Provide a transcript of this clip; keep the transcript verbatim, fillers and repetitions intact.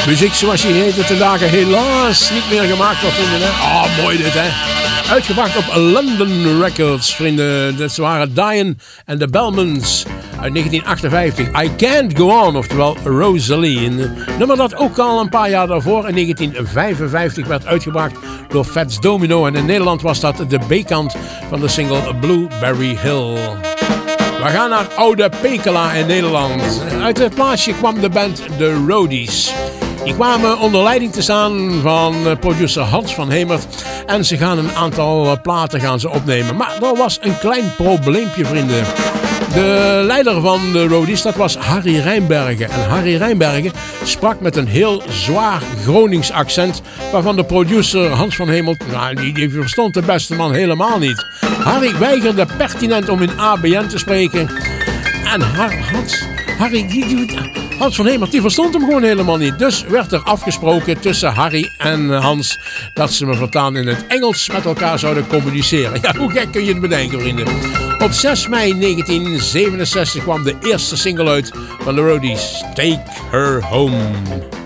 Muziek zoals die heette te dagen helaas niet meer gemaakt wordt, vrienden. Ah, oh, mooi dit, hè. Uitgebracht op London Records, vrienden. Dat waren Diane en de Bellmans uit negentien achtenvijftig. I Can't Go On, oftewel Rosalie. Een nummer dat ook al een paar jaar daarvoor, in negentien vijfenvijftig, werd uitgebracht door Fats Domino. En in Nederland was dat de B-kant van de single Blueberry Hill. We gaan naar Oude Pekela in Nederland. Uit het plaatsje kwam de band The Roadies. Die kwamen onder leiding te staan van producer Hans van Hemert. En ze gaan een aantal platen gaan ze opnemen. Maar er was een klein probleempje, vrienden. De leider van de Roadies, dat was Harry Rijnbergen. En Harry Rijnbergen sprak met een heel zwaar Gronings accent, waarvan de producer Hans van Hemert, nou, die, die verstond de beste man helemaal niet. Harry weigerde pertinent om in A B N te spreken. En Har, Hans, Harry, die, die, Hans van Hemert, die verstond hem gewoon helemaal niet. Dus werd er afgesproken tussen Harry en Hans dat ze me voortaan in het Engels met elkaar zouden communiceren. Ja, hoe gek kun je het bedenken, vrienden? Op zes mei negentien zevenenzestig kwam de eerste single uit van The Roadies, Take Her Home.